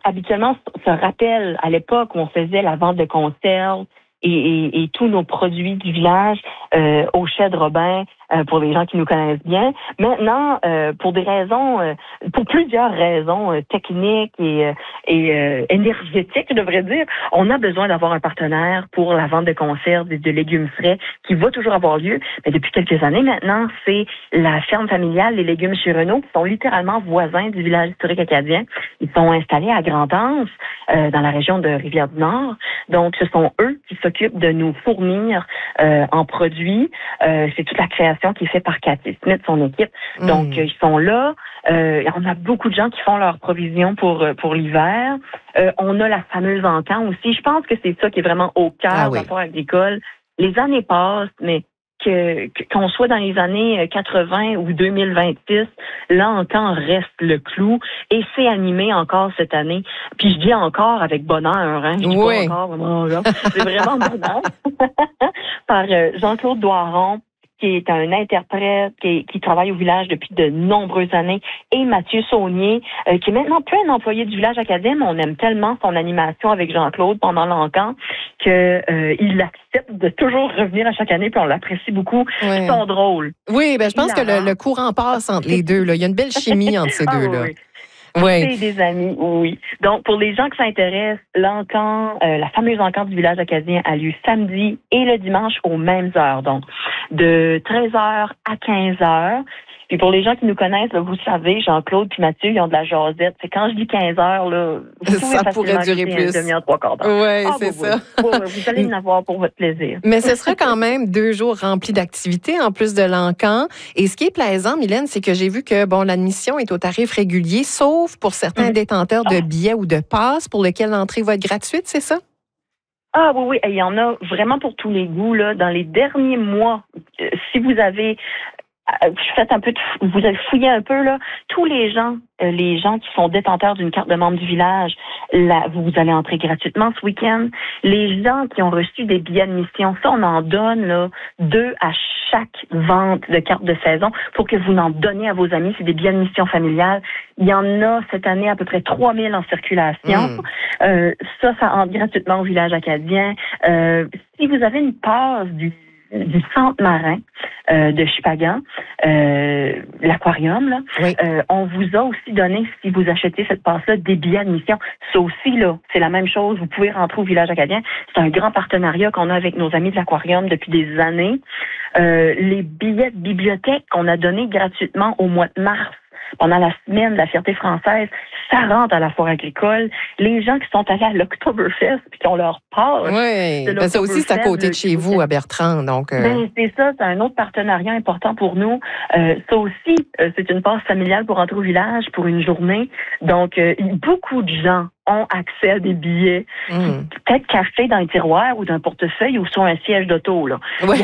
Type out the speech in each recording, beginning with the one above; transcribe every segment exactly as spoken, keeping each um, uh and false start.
habituellement se rappelle à l'époque où on faisait la vente de conserves et, et, et tous nos produits du village euh, au Chai de Robin, euh, pour les gens qui nous connaissent bien. Maintenant, euh, pour des raisons, euh, pour plusieurs raisons euh, techniques et, euh, et euh, énergétiques, je devrais dire, on a besoin d'avoir un partenaire pour la vente de conserves et de légumes frais qui va toujours avoir lieu. Mais depuis quelques années maintenant, c'est la ferme familiale Les Légumes chez Renault, qui sont littéralement voisins du village historique acadien. Ils sont installés à Grande-Anse, euh, dans la région de Rivière-du-Nord. Donc, ce sont eux qui s'occupent de nous fournir euh, en produits. Euh, c'est toute la création qui est faite par Cathy Smith, son équipe. Mmh. Donc, euh, ils sont là. Euh, on a beaucoup de gens qui font leurs provisions pour pour l'hiver. Euh, on a la fameuse encan aussi. Je pense que c'est ça qui est vraiment au cœur ah, oui. de l'affaire agricole. Les années passent, mais que, que qu'on soit dans les années quatre-vingts ou deux mille vingt-six, l'encan reste le clou et c'est animé encore cette année. Puis je dis encore avec bonheur, hein. Je dis oui. pas encore vraiment là. C'est vraiment bonheur. Par euh, Jean-Claude Doiron, qui est un interprète, qui, qui travaille au village depuis de nombreuses années, et Mathieu Saunier, euh, qui est maintenant plus un employé du village acadien, mais on aime tellement son animation avec Jean-Claude pendant l'encan qu'il euh, accepte de toujours revenir à chaque année, puis on l'apprécie beaucoup. Ouais. Ils sont drôles. Oui, ben je pense que le, le courant passe entre les deux. Là. Il y a une belle chimie entre ces deux-là. Ah, oui. Oui. C'est des amis, oui. Donc, pour les gens qui s'intéressent, l'encan, euh, la fameuse encan du village acadien a lieu samedi et le dimanche aux mêmes heures. Donc, de treize heures à quinze heures. Puis pour les gens qui nous connaissent, là, vous savez, Jean-Claude puis Mathieu, ils ont de la jasette. C'est quand je dis quinze heures, là, vous pouvez ça pourrait durer plus. Une demi-heure, trois quarts d'heure. Oui, ah, c'est bah, ça. Oui. Oui, vous allez en avoir pour votre plaisir. Mais ce sera quand même deux jours remplis d'activités en plus de l'encan. Et ce qui est plaisant, Mylène, c'est que j'ai vu que bon, l'admission est au tarif régulier, sauf pour certains mmh. détenteurs de billets ou de passes pour lesquels l'entrée va être gratuite, c'est ça? Ah oui, oui, il y en a vraiment pour tous les goûts. Là. Dans les derniers mois, euh, si vous avez faites un peu de, vous avez fouillé un peu là, tous les gens, euh, les gens qui sont détenteurs d'une carte de membre du village, là, vous allez entrer gratuitement ce week-end. Les gens qui ont reçu des billets d'admission, ça on en donne là deux à chaque vente de carte de saison pour que vous en donniez à vos amis. C'est des billets d'admission familiales. Il y en a cette année à peu près trois mille en circulation. Mmh. Euh, ça, ça entre gratuitement au village acadien. Euh, si vous avez une passe du du centre marin euh, de Chupagan, euh, l'aquarium, là, oui. euh, on vous a aussi donné, si vous achetez cette passe-là, des billets d'admission. Ça aussi, là, c'est la même chose. Vous pouvez rentrer au village acadien. C'est un grand partenariat qu'on a avec nos amis de l'aquarium depuis des années. Euh, les billets de bibliothèque qu'on a donnés gratuitement au mois de mars, pendant la semaine de la fierté française, ça rentre à la foire agricole. Les gens qui sont allés à l'Oktoberfest puis qui ont leur part. Oui, ben ça aussi, c'est à côté de chez vous, à Bertrand. Donc, euh... ben, c'est ça, c'est un autre partenariat important pour nous. Euh, ça aussi, euh, c'est une passe familiale pour entrer au village pour une journée. Donc, euh, beaucoup de gens ont accès à des billets, mmh. peut-être cachés dans un tiroir ou dans un portefeuille ou sur un siège d'auto. Là. Oui,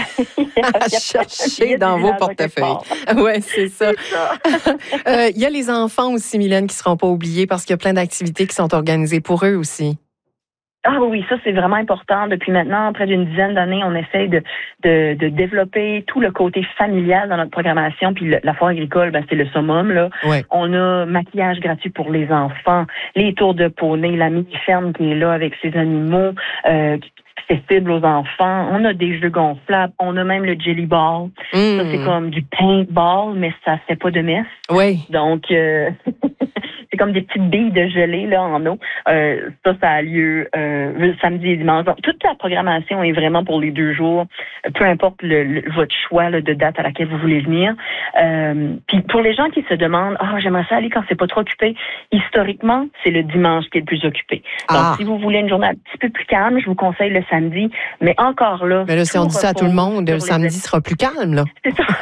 chercher dans vos portefeuilles. Oui, c'est ça. Il euh, y a les enfants aussi, Mylène, qui ne seront pas oubliés parce qu'il y a plein d'activités qui sont organisées pour eux aussi. Ah oui, ça c'est vraiment important. Depuis maintenant près d'une dizaine d'années, on essaie de, de, de développer tout le côté familial dans notre programmation. Puis le, la foire agricole, ben, c'est le summum, là. Ouais. On a maquillage gratuit pour les enfants, les tours de poney, la mini-ferme qui est là avec ses animaux, euh, accessible aux enfants. On a des jeux gonflables. On a même le jelly ball. Mmh. Ça, c'est comme du paintball, mais ça fait pas de messe. Oui. Donc, euh, c'est comme des petites billes de gelée là, en eau. Euh, ça, ça a lieu euh, samedi et dimanche. Donc, toute la programmation est vraiment pour les deux jours. Peu importe le, le, votre choix là, de date à laquelle vous voulez venir. Euh, puis pour les gens qui se demandent, ah, oh, j'aimerais ça aller quand c'est pas trop occupé. Historiquement, c'est le dimanche qui est le plus occupé. Donc, ah. si vous voulez une journée un petit peu plus calme, je vous conseille le samedi. Mais encore là. Mais là, si on dit ça à tout le monde, le samedi sera plus calme, là. C'est ça.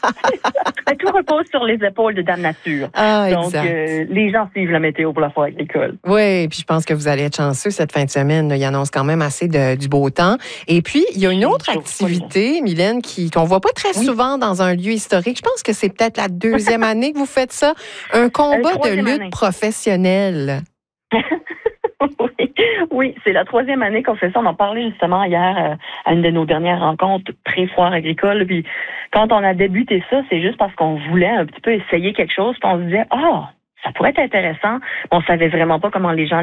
Tout repose sur les épaules de Dame Nature. Ah, Donc, exact. Euh, les gens suivent la météo pour la foire agricole. Oui, puis je pense que vous allez être chanceux cette fin de semaine. Là. Il annonce quand même assez de, du beau temps. Et puis, il y a une autre activité, Mylène, qui, qu'on ne voit pas très oui. souvent dans un lieu historique. Je pense que c'est peut-être la deuxième année que vous faites ça. Un combat de lutte année. professionnelle. Oui, oui, c'est la troisième année qu'on fait ça. On en parlait justement hier euh, à une de nos dernières rencontres pré-foire agricole. Puis quand on a débuté ça, c'est juste parce qu'on voulait un petit peu essayer quelque chose. Puis on se disait, ah, oh, ça pourrait être intéressant. On savait vraiment pas comment les gens